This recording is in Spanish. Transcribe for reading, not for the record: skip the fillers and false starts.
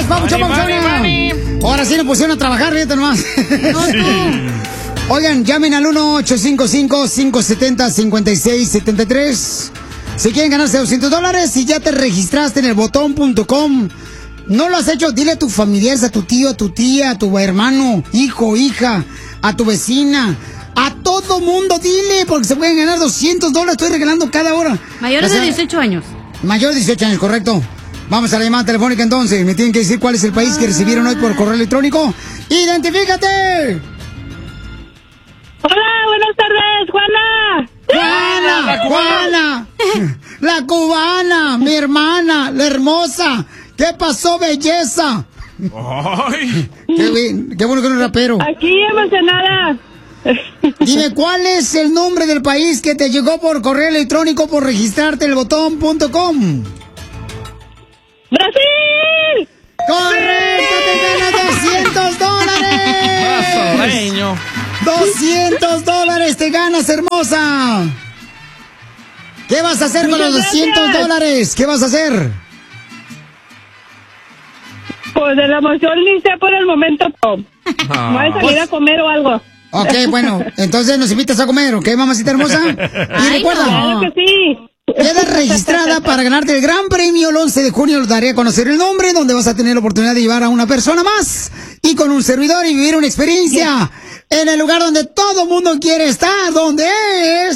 ¡Felicidades, papuchón, papuchón! Ahora sí nos pusieron a trabajar, fíjate nomás. Sí. Oigan, llamen al 1-855-570-5673. Si quieren ganarse $200, si ya te registraste en el botón.com, no lo has hecho, dile a tus familiares, a tu tío, a tu tía, a tu hermano, hijo, hija, a tu vecina, a todo mundo, dile, porque se pueden ganar $200, estoy regalando cada hora. Mayores de 18 años. Mayor de 18 años, correcto. Vamos a la llamada telefónica entonces. Me tienen que decir cuál es el país que recibieron hoy por correo electrónico. ¡Identifícate! Hola, buenas tardes, Juana. Juana. La cubana, mi hermana, la hermosa. ¿Qué pasó, belleza? Ay. Qué bueno que no es rapero. Aquí emocionada. Dime, ¿cuál es el nombre del país que te llegó por correo electrónico por registrarte en el botón.com? ¡Brasil! ¡Correcto! ¡Te ganas $200! $200 te ganas, hermosa. ¿Qué vas a hacer con los $200? ¿Qué vas a hacer? Pues de la emoción ni sé por el momento. Voy a salir a comer o algo. Ok, bueno, entonces nos invitas a comer, ¿ok, mamacita hermosa? Y recuerda, claro que sí. quedas registrada para ganarte el gran premio el 11 de junio. Lo daré a conocer el nombre, donde vas a tener la oportunidad de llevar a una persona más y con un servidor y vivir una experiencia en el lugar donde todo mundo quiere estar, donde es